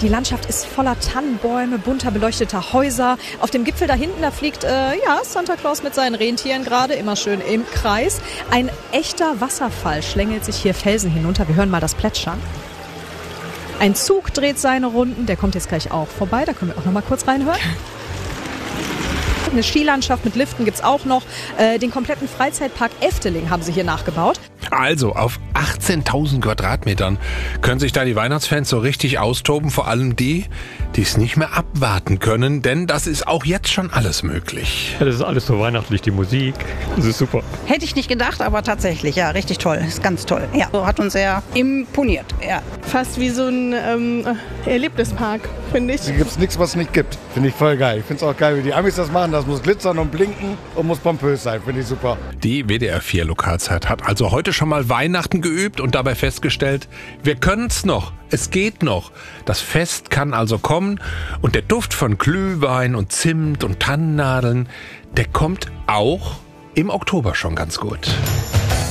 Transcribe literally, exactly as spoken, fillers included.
Die Landschaft ist voller Tannenbäume, bunter beleuchteter Häuser. Auf dem Gipfel da hinten, da fliegt äh, ja, Santa Claus mit seinen Rentieren gerade, immer schön im Kreis. Ein echter Wasserfall schlängelt sich hier Felsen hinunter. Wir hören mal das Plätschern. Ein Zug dreht seine Runden, der kommt jetzt gleich auch vorbei. Da können wir auch noch mal kurz reinhören. Eine Skilandschaft mit Liften gibt's auch noch. Äh, den kompletten Freizeitpark Efteling haben sie hier nachgebaut. Also auf achtzehntausend Quadratmetern können sich da die Weihnachtsfans so richtig austoben. Vor allem die, die es nicht mehr abwarten können. Denn das ist auch jetzt schon alles möglich. Ja, das ist alles so weihnachtlich, die Musik. Das ist super. Hätte ich nicht gedacht, aber tatsächlich, ja, richtig toll. Ist ganz toll. Ja, so hat uns sehr imponiert. Ja. Fast wie so ein ähm, Erlebnispark, finde ich. Hier gibt es nichts, was es nicht gibt. Finde ich voll geil. Ich finde es auch geil, wie die Amis das machen. Das muss glitzern und blinken und muss pompös sein. Finde ich super. Die W D R vier Lokalzeit hat also heute schon mal Weihnachten geübt und dabei festgestellt, wir können's noch. Es geht noch. Das Fest kann also kommen und der Duft von Glühwein und Zimt und Tannennadeln, der kommt auch im Oktober schon ganz gut.